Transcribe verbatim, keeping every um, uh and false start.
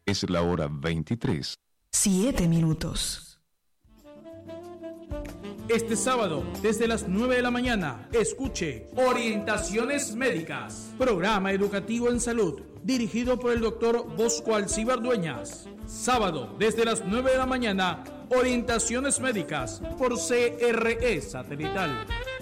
Es la hora veintitrés. Siete minutos. Este sábado, desde las nueve de la mañana, escuche Orientaciones Médicas, programa educativo en salud, dirigido por el doctor Bosco Alcíbar Dueñas. Sábado, desde las nueve de la mañana, Orientaciones Médicas, por C R E Satelital.